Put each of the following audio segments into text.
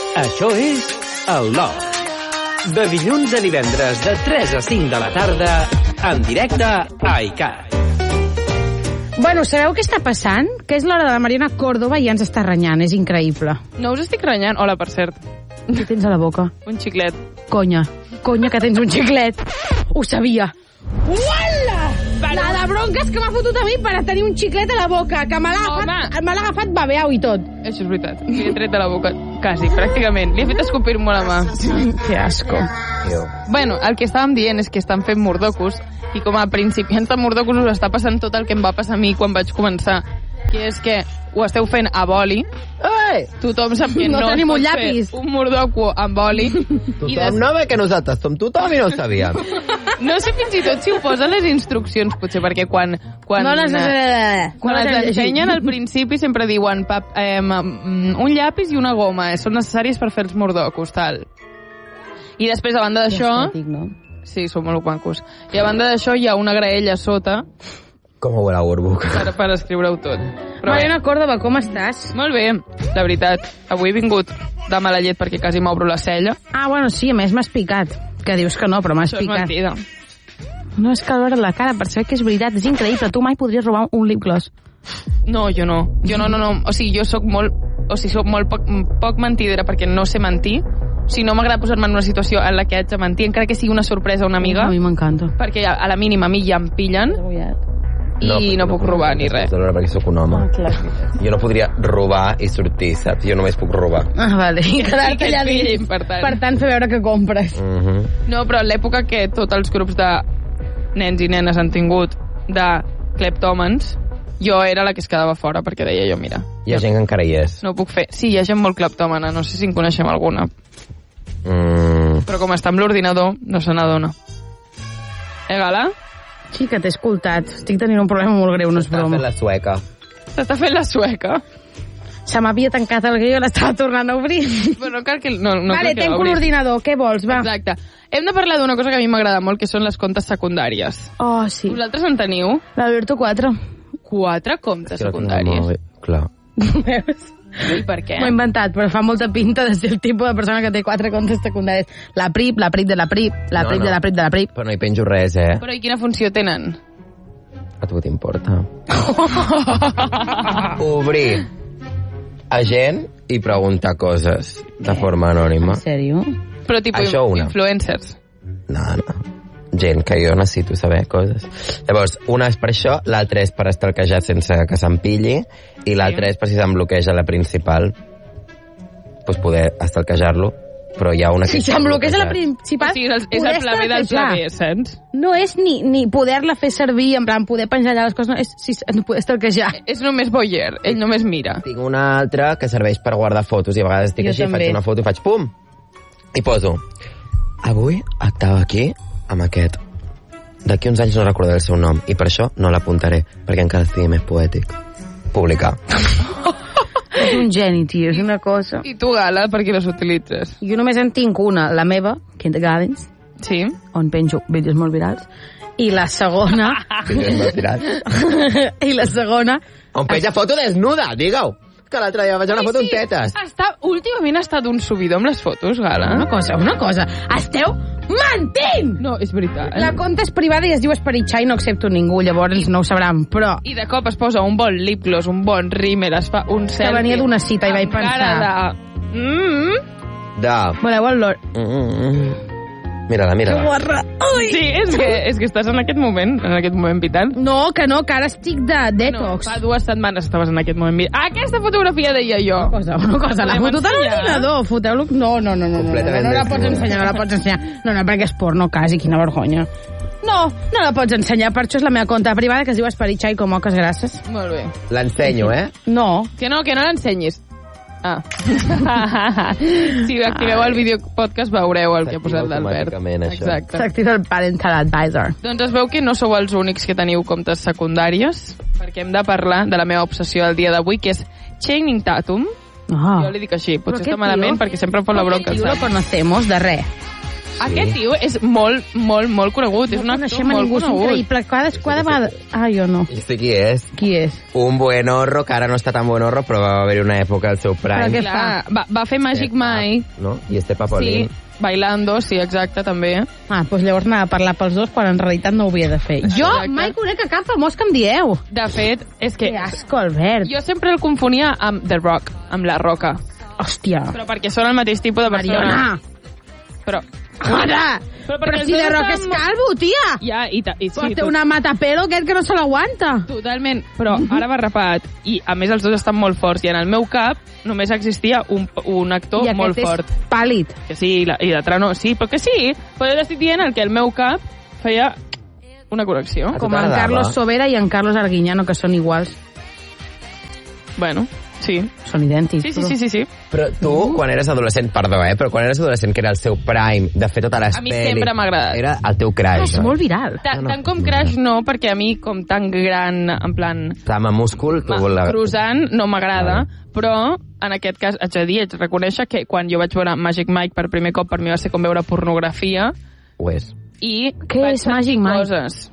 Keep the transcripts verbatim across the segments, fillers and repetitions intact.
Això és El Love. De dilluns a divendres de tres a cinc de la tarda, en directe a iCat. Bueno, sabeu què està passant? Que és l'hora de la Mariona Córdoba i ja ens està renyant, és increïble. No us estic renyant. Hola, per cert. Què tens a la boca? Un xiclet. Conya, conya que tens un xiclet. Ho sabia. Uala! La de bronques que m'ha fotut a mi per tenir un xiclet a la boca, que me l'ha agafat, me l'ha agafat babeau i tot. Això és veritat. Li he tret de la boca, quasi, pràcticament. Li he fet escopir-me la mà. Que asco. Bueno, el que estàvem dient és que estan fent mordocos i com a principiants de mordocos us està passant tot el que em va passar a mi quan vaig començar, que és que ho esteu fent a boli. Ei! Tothom sap que no, no, tenim es pot un llapis. fer un mordoco amb oli. Tothom des... no ve que nosaltres som tothom i no ho sabíem. No sé fins i tot si ho posen les instruccions, potser, perquè quan... quan No les... Quan no les ensenyen al principi sempre diuen pap, eh, un llapis i una goma, eh, són necessaris per fer els mordocos, tal. I després, a banda d'això... No? Sí, són molt macos. I a banda d'això hi ha una graella sota Com ho la burbuja. per, per escriure-ho tot. Però Mariona Córdoba, com estàs? molt bé, la veritat. Avui he vingut de mala llet perquè quasi m'obro la cella. Ah, bueno, sí, a més m'has picat. Que dius que no, però m'has Això és picat. mentida. No és que veure la cara per saber que és veritat, és increïble. Tu mai podries robar un lip gloss. No, jo no. Jo no, no, no. O sigui, jo sóc molt... O sigui, sóc molt poc, poc mentidera perquè no sé mentir. Si no m'agrada posar-me en una situació en la que haig de mentir, encara que sigui una sorpresa a una amiga, A mi m'encanta. perquè a la mínima a mi ja em pillen i no, no puc robar ni res. Perquè sóc un home. Ah, clar. Jo no podria robar i sortir, saps? Jo només puc robar. Ah, vale. I quedar-te que et allà dins. pillin, per tant. Per tant, fer veure que compres. Mm -hmm. No, però en l'època que tots els grups de nens i nenes han tingut de cleptòmens, jo era la que es quedava fora, perquè deia jo, mira... Hi ha gent que encara hi és. No ho puc fer. Sí, hi ha gent molt cleptòmena, no sé si en coneixem alguna. Mm. Però com està amb l'ordinador, no se n'adona. Eh, Gala? Sí, que t'he escoltat. Estic tenint un problema molt greu, no és Està broma. fent la sueca. S'està fent la sueca. Se m'havia tancat el guió i l'estava tornant a obrir. Però no cal que... No, no vale, cal que tenc un l'obris. ordinador, què vols, va? Exacte. Hem de parlar d'una cosa que a mi m'agrada molt, que són les comptes secundàries. Oh, sí. Vosaltres en teniu? L'Alberto quatre. Quatre comptes Que no tinc el secundàries. mòbil. Clar. Veus? I per què? M'ho he inventat, però fa molta pinta de ser el tipus de persona que té quatre comptes secundaris. La P R I P, la P R I P de la P R I P, la No, P R I P de no. la P R I P de la P R I P. Però no hi penjo res, eh? Però i quina funció tenen? A tu t'importa. Obrir a gent i preguntar coses de forma anònima. En sèrio? Però tipus Això una. influencers. No, no. Gent que jo necessito saber coses. Llavors, una és per això, l'altra és per estalquejar sense que s'empilli, i l'altra Sí. és per si se'm bloqueja la principal, doncs poder estalquejar-lo. Però hi ha una que... Si se'm bloqueja la O principal, sigui, és, és poder el plaver del estalquejar. plaver, saps? No és ni, ni poder-la fer servir, en plan, poder penjar allà les coses, no, és si, no poder estalquejar. És només voyeur, ell només mira. Tinc una altra que serveix per guardar fotos, i a vegades estic Jo així, també. faig una foto i faig pum! I poso... Avui estava aquí amb aquest. D'aquí uns anys no recordaré el seu nom, i per això no l'apuntaré, perquè encara estigui més poètic. Publicar. És un geni, tio, és una cosa. I tu, Gala, per què les utilitzes? Jo només en tinc una, la meva, Kindergartens, Sí? on penjo vídeos molt virals, i la segona... Vídeos molt tirats. I la segona... On penja foto desnuda, digue-ho! Que l'altre dia vaig a una foto amb tetes. Està, últimament ha estat un subidor amb les fotos, Gala. Una cosa, una cosa. Esteu mentint! No, és veritat. La compte és privada i es diu Esperitxai, no accepto ningú, llavors no ho sabran, però... I de cop es posa un bon lip gloss, un bon rímel, es fa un selfie... venia d'una cita i vaig amb pensar. cara de... Mm, De... Voleu el Lord? Mm. Mira-la, mira-la. Guarra! Ui! sí, és que, és que estàs en aquest moment, en aquest moment vital. No, que no, que ara estic de No, detox. fa dues setmanes estaves en aquest moment vital. Aquesta fotografia deia jo. Una cosa, una cosa, la Podem foto de ensenyar? l'ordinador, foteu-lo... No, no, no, no, no, no, Completament no la pots desnuda. ensenyar, no la pots ensenyar. No, no, perquè és porno, quasi, quina vergonya. No, no la pots ensenyar, per això és la meva compte privada, que es diu Esperitxai, com moques gràcies. Molt bé. L'ensenyo, eh? No, Que no, que no l'ensenyis. Ah. si activeu el vídeo podcast veureu el que ha posat l'Albert. automàticament, això. Exacte. s'activa el Parental Advisor. Doncs es veu que no sou els únics que teniu comptes secundàries, perquè hem de parlar de la meva obsessió del dia d'avui, que és Channing Tatum. Oh. Jo li dic així, potser Però està malament tio? perquè sempre em fa la bronca. Tio, lo saps? conocemos de res. Aquest tio és molt, molt, molt conegut. És un actor molt ningú, conegut. increïble. Cada, cada vegada... Ah, jo no. I sé qui és. Qui és? Un buenorro, que ara no està tan buenorro, però va haver una època al seu prime. Però què Clar, va, va fer Magic Mike. No? I este Papolín. Sí, Bailando, sí, exacte, també. Ah, doncs llavors anava a parlar pels dos quan en realitat no ho havia de fer. Jo Exacte. mai conec a cap famós que em dieu. De fet, és que... Que asco, Albert. Jo sempre el confonia amb The Rock, amb La Roca. Hòstia. Però perquè són el mateix tipus de persona. Mariona. Però... Ara! Però Però, perquè si els de dos Rock és estan- calvo, tia! Ja, i, ta, i sí, Pues té tot- una matapelo aquest que no se l'aguanta. Totalment, però ara va rapat. I, a més, els dos estan molt forts. I en el meu cap només existia un, un actor I molt aquest fort. és pàl·lid. Que sí, i la- i l'altre no. Sí, però que sí. Però jo estic dient el que el meu cap feia una connexió. A tu Com en t'agradava? Carlos Sobera i en Carlos Arguiñano, que són iguals. Bueno, sí. Són idèntics. Sí, sí, sí, sí, sí. Però tu, quan eres adolescent, perdó, eh, però quan eres adolescent, que era el seu prime, de fer totes les A mi pel·lis, sempre m'ha agradat. Era el teu Ah, crush. és molt viral. Ta, No, no. tant com Crash no, perquè a mi, com tan gran, en plan... Amb múscul, tu... Ma, la... Cruzant no m'agrada, però en aquest cas haig de dir, haig de reconèixer que quan jo vaig veure Magic Mike per primer cop, per mi va ser com veure pornografia Ho és. i Què vaig és sentir Magic Mike? coses.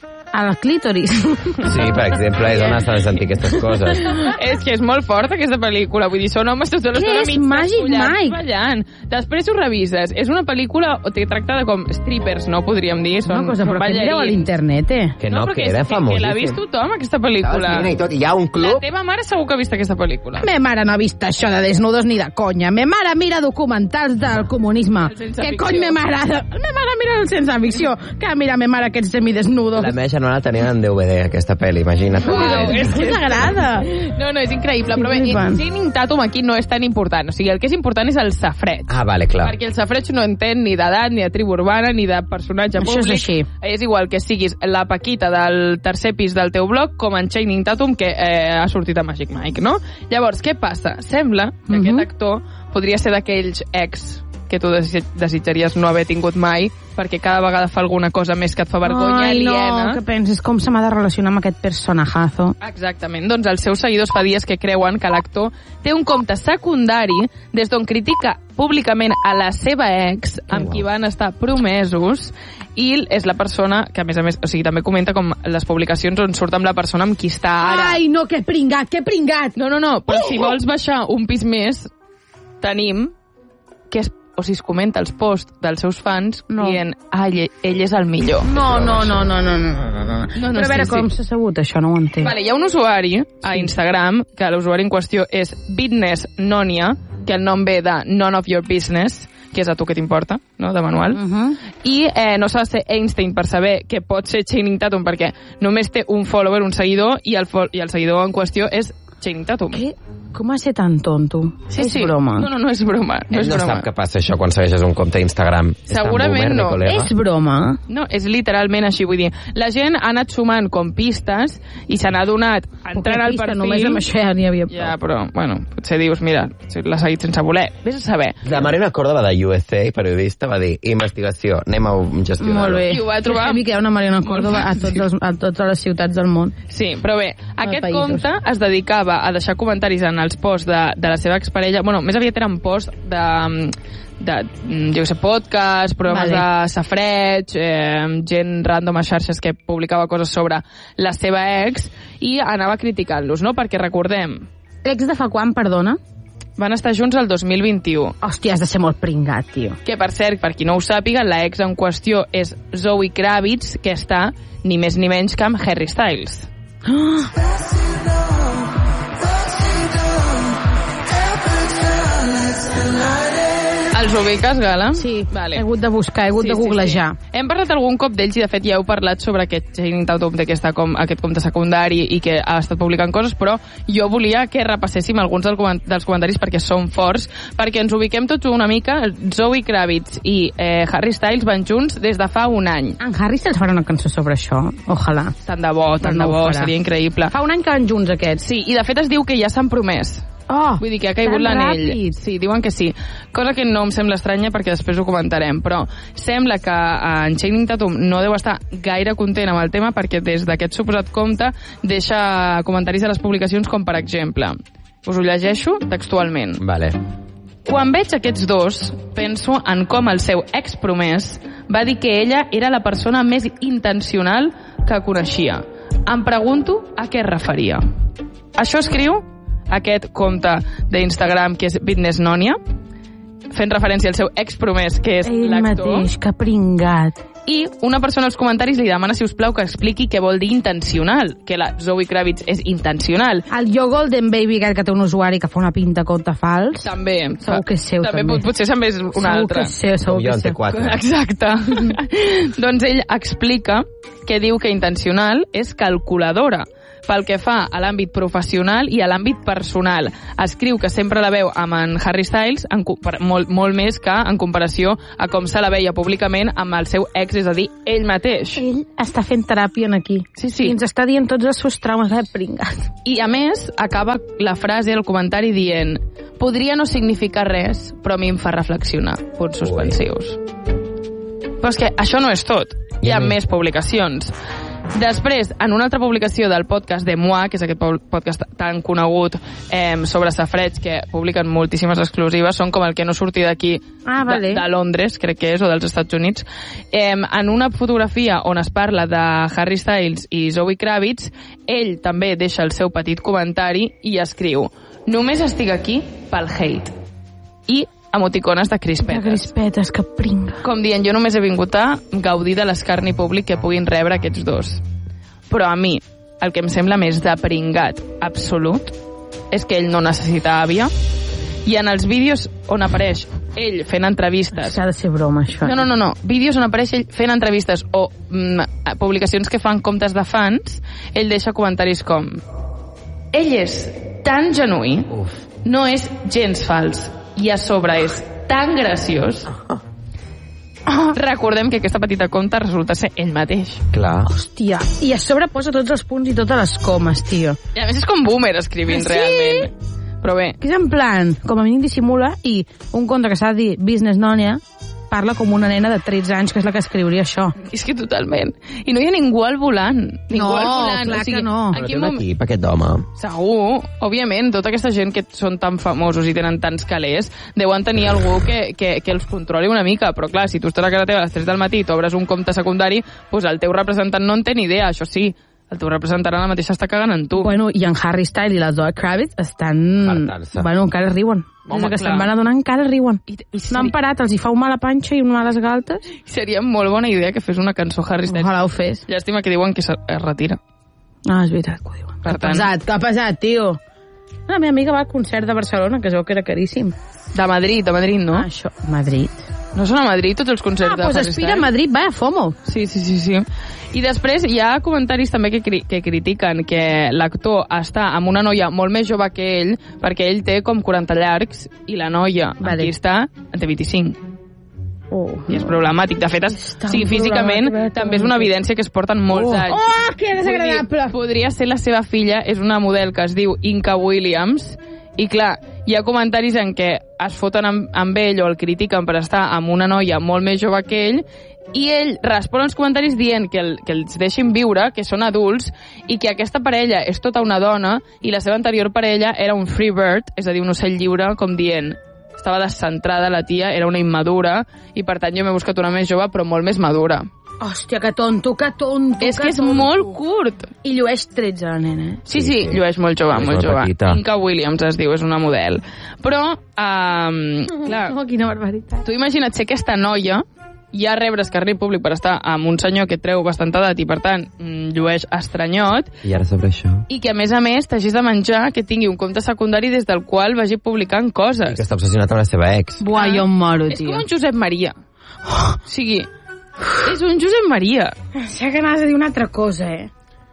Al clítoris. Sí, per exemple, és on has de sentir aquestes coses. És que és molt forta aquesta pel·lícula, vull dir, són homes tota Què l'estona és mig Magic despullats, Mike? ballant. Després ho revises. És una pel·lícula o té tractada com strippers, no podríem dir, són, Una cosa, són però que mireu a l'internet, eh? Que no, però que és era que, que famosíssim. l'ha vist tothom, aquesta pel·lícula. Saps, i tot, hi ha un La club... teva mare segur que ha vist aquesta pel·lícula. Me mare no ha vist això de desnudos ni de conya. Me mare mira documentals del comunisme. El sense Què ficció. cony me mare? Me mare mira el sense ficció. Que mira me mare aquests semidesnudos. La meva germana tenia en D V D, aquesta pel·li, imagina't. Uau, és Què t'agrada? No, no, és increïble, Sí, però bé, és fan. Channing Tatum aquí no és tan important. O sigui, el que és important és el safreig. Ah, vale, clar. Perquè el safreig no entén ni d'edat, ni de tribu urbana, ni de personatge Això és públic. així. És igual que siguis la Paquita del tercer pis del teu blog com en Channing Tatum, que eh, ha sortit a Magic Mike, no? Llavors, què passa? Sembla que Mhm. aquest actor podria ser d'aquells ex que tu desi- desitjaries no haver tingut mai, perquè cada vegada fa alguna cosa més que et fa vergonya Ai, aliena. no, què penses? Com se m'ha de relacionar amb aquest personajazo? Exactament. Doncs els seus seguidors fa dies que creuen que l'actor té un compte secundari des d'on critica públicament a la seva ex, amb qui van estar promesos, i és la persona que, a més a més, o sigui, també comenta com les publicacions on surt amb la persona amb qui està ara. Ai, no, que pringat, que pringat! No, no, no, però si vols baixar un pis més, tenim que es, o sigui, es comenta els posts dels seus fans No. dient, ai, ell és el millor. No, no, no, no, no, no, no, no. No, no, Però a veure sí, com sí. s'ha sabut això, no ho entenc. Vale, hi ha un usuari a Instagram, que l'usuari en qüestió és Business Nonia, que el nom ve de None of Your Business, que és a tu que t'importa, no?, de manual. Uh -huh. I eh, no s'ha de ser Einstein per saber que pot ser Channing Tatum, perquè només té un follower, un seguidor, i el, fo- i el seguidor en qüestió és Channing Tatum. Què? Com ha de ser tan tonto? Sí, és sí. broma. No, no, no és broma. No Ell és no broma. sap què passa això quan segueixes un compte d'Instagram. És tan Segurament boomer, no. mi col·lega. És broma? No, és literalment així, vull dir, la gent ha anat sumant com pistes i se n'ha donat entrant al Pista, perfil... Només amb això ja n'hi havia prou. Ja, però, bueno, potser dius, mira, l'ha seguit sense voler. Vés a saber. La Marina Córdoba de U S A, periodista, va dir investigació, anem a gestionar-ho. Molt bé. I ho va trobar- És heavy que hi ha una Mariana Córdoba a, tots els, a totes les ciutats del món. Sí, però bé, aquest països. compte es dedicava a deixar comentaris en els posts de, de la seva exparella. Bueno, més aviat eren posts de, de jo què sé, podcast, programes Vale. de safreig, eh, gent random a xarxes que publicava coses sobre la seva ex i anava criticant-los, no? Perquè recordem, L'ex de fa quan, perdona? van estar junts el dos mil vint-i-u. Hòstia, has de ser molt pringat, tio. Que, per cert, per qui no ho sàpiga, la ex en qüestió és Zoe Kravitz, que està ni més ni menys que amb Harry Styles. Els ubiques, Gala? Sí, Vale. he hagut de buscar, he hagut Sí, de sí, googlejar. sí. Hem parlat algun cop d'ells i, de fet, ja heu parlat sobre aquest Channing Tatum té aquesta com, aquest compte secundari i que ha estat publicant coses, però jo volia que repasséssim alguns del coment dels comentaris perquè són forts, perquè ens ubiquem tots una mica. Zoe Kravitz i eh, Harry Styles van junts des de fa un any. En Harry Styles farà una cançó sobre això? Ojalà. Tant de bo, tant no de ho bo, farà. seria increïble. Fa un any que van junts, aquests. Sí, i de fet es diu que ja s'han promès. Oh, Vull dir que ha caigut tan l'anell. ràpid. Sí, diuen que sí. Cosa que no em sembla estranya perquè després ho comentarem, però sembla que en Channing Tatum no deu estar gaire content amb el tema perquè des d'aquest suposat compte deixa comentaris a les publicacions com, per exemple, us ho llegeixo textualment. Vale. Quan veig aquests dos, penso en com el seu expromès va dir que ella era la persona més intencional que coneixia. Em pregunto a què es referia. Això escriu aquest compte d'Instagram que és Business Nonia, fent referència al seu expromès, que és Ell l'actor. Ell mateix, que pringat. I una persona als comentaris li demana, si us plau, que expliqui què vol dir intencional, que la Zoe Kravitz és intencional. El Yo Golden Baby, aquest que té un usuari que fa una pinta compte fals. També. Segur que és seu, també. també. Potser també és un segur altre. Que és seu, segur que és seu. Exacte. Doncs ell explica que diu que intencional és calculadora pel que fa a l'àmbit professional i a l'àmbit personal. Escriu que sempre la veu amb en Harry Styles en, molt, molt més que en comparació a com se la veia públicament amb el seu ex, és a dir, ell mateix. Ell està fent teràpia en aquí. Sí, sí. I ens està dient tots els seus traumes, eh, pringat. I a més, acaba la frase, el comentari dient: podria no significar res, però a mi em fa reflexionar. Punts suspensius. Però és que això no és tot. Hi ha més publicacions. Després, en una altra publicació del podcast de Moi, que és aquest podcast tan conegut eh, sobre safreig, que publiquen moltíssimes exclusives, són com el que no surti d'aquí, ah, vale. de, de Londres, crec que és, o dels Estats Units, eh, en una fotografia on es parla de Harry Styles i Zoe Kravitz, ell també deixa el seu petit comentari i escriu: només estic aquí pel hate. I emoticones de crispetes. De crispetes, que pringa. Com dient, jo només he vingut a gaudir de l'escarni públic que puguin rebre aquests dos. Però a mi, el que em sembla més de pringat absolut és que ell no necessita àvia, i en els vídeos on apareix ell fent entrevistes... S'ha de ser broma, això. No, no, no, no. Vídeos on apareix ell fent entrevistes o mm, publicacions que fan comptes de fans, ell deixa comentaris com: ell és tan genuí, Uf. no és gens fals, i a sobre és tan graciós. Oh, recordem que aquesta petita conta resulta ser ell mateix. Clar. Hòstia, i a sobre posa tots els punts i totes les comes, tio. I a més és com boomer escrivint, sí? Realment. Però bé. Que és en plan, com a mínim dissimula, i un conte que s'ha de dir Business Nonia parla com una nena de tretze anys, que és la que escriuria això. És que totalment. I no hi ha ningú al volant. Ningú no, al volant. clar o sigui, que no. Però té un equip, aquest home. Segur, òbviament, tota aquesta gent que són tan famosos i tenen tants calés, deuen tenir algú que, que, que els controli una mica, però clar, si tu estàs a casa teva a les tres del matí i t'obres un compte secundari, doncs el teu representant no en té ni idea, això sí, el teu representant ara mateix està cagant en tu. Bueno, i en Harry Styles i la Zoe Kravitz estan... Fartant-se. Bueno, encara riuen. Home, Des que clar. se'n van adonar encara riuen. I, i No han parat, els hi fa una mala panxa i una males galtes. Seria molt bona idea que fes una cançó Harry Styles. Ojalà ho fes. Llàstima que diuen que se- es retira. Ah, és veritat que ho diuen. Per Que tant- pesat, que pesat, tio. La meva amiga va al concert de Barcelona, que es veu que era caríssim. De Madrid, de Madrid, no? Ah, això, Madrid. No són a Madrid tots els concerts Ah, de doncs Harry aspira a Styles? Madrid, vaya FOMO. Sí, sí, sí, sí. I després hi ha comentaris també que, cri que critiquen que l'actor està amb una noia molt més jove que ell, perquè ell té com quaranta llargs i la noia Vale. aquí està en té vint-i-cinc. Oh, I és problemàtic. De fet, es, És o tan sigui, físicament problemàtic. també és una evidència que es porten molts Oh. anys. Oh, que desagradable. Vull dir, podria ser la seva filla, és una model que es diu Inca Williams, i clar, hi ha comentaris en què es foten amb, amb ell o el critiquen per estar amb una noia molt més jove que ell, i ell respon als comentaris dient que, el, que els deixin viure, que són adults, i que aquesta parella és tota una dona, i la seva anterior parella era un free bird, és a dir, un ocell lliure, com dient... Estava descentrada la tia, era una immadura, i per tant jo m'he buscat una més jove, però molt més madura. Hòstia, que tonto, que tonto, És que és tonto. molt curt. I llueix tretze, la nena, eh? Sí, sí, llueix molt jove, És molt una jove. petita. Inca Williams es diu, és una model. Però, um, clar, Oh, quina barbaritat. tu imagina't ser aquesta noia, ja rebre escarni públic per estar amb un senyor que treu bastanta edat i, per tant, mm, llueix estranyot, I ara sobre això... i que, a més a més, t'hagis de menjar que tingui un compte secundari des del qual vagi publicant I coses. que està obsessionat amb la seva ex. Buah, jo em moro, És tio. com un Josep Maria. O sigui, és un Josep Maria. Sé que anaves a dir una altra cosa, eh?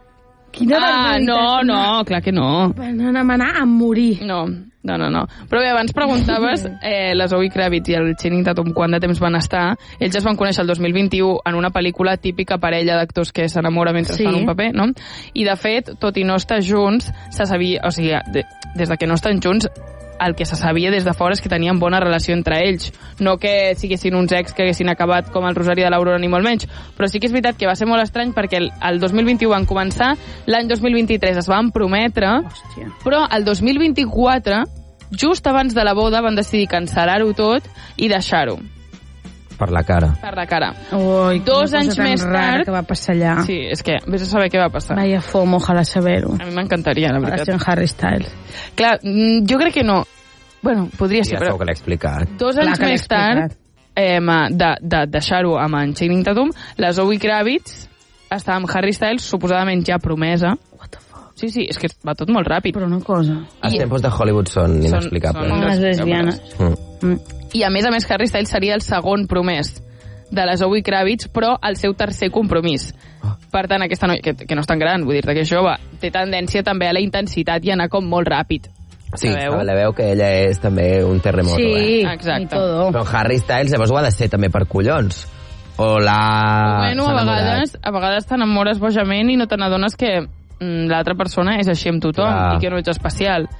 Quina Ah, no, no, clar que no. Van anar a morir. No, no, no, no. Però bé, abans preguntaves eh, la Zoe Kravitz i el Channing Tatum quant de temps van estar. Ells es van conèixer el dos mil vint-i-u en una pel·lícula típica parella d'actors que s'enamora mentre Sí. fan un paper, no? I, de fet, tot i no estar junts, se sabia... O sigui, de, des de que no estan junts, el que se sabia des de fora és que tenien bona relació entre ells. No que siguessin uns ex que haguessin acabat com el Rosari de l'Aurora, ni molt menys. Però sí que és veritat que va ser molt estrany perquè el, el dos mil vint-i-u van començar, l'any dos mil vint-i-tres es van prometre, Hòstia. però el dos mil vint-i-quatre just abans de la boda van decidir cancel·lar-ho tot i deixar-ho. Per la cara. Per la cara. Ui, Dos anys més tard... que va passar allà. Sí, és que vés a saber què va passar. Vaya fomo, ojalà saber-ho. A mi m'encantaria, la veritat. Ara Harry Styles. Clar, jo crec que no. Bueno, podria ser, ja però... Ja que l'he explicat. Dos anys Clar, més tard, eh, de, de deixar-ho amb en Channing Tatum, la Zoe Kravitz està amb Harry Styles, suposadament ja promesa. What the fuck? Sí, sí, és que va tot molt ràpid. Però una cosa... Els tempos de Hollywood són inexplicables. Són, són les lesbianes. Mm. Mm. I a més a més, Harry Styles seria el segon promès de la Zoe Kravitz, però el seu tercer compromís. Oh. Per tant, aquesta noia, que, que no és tan gran, vull dir-te que és jove, té tendència també a la intensitat i anar com molt ràpid. Sí, sabeu? la veu que ella és també un terremoto, Sí, eh? Exacte. i todo. Però Harry Styles llavors ho ha de ser també per collons. O la... bueno, a vegades, a vegades t'enamores bojament i no te n'adones que mm, l'altra persona és així amb tothom Clar. i que no ets especial.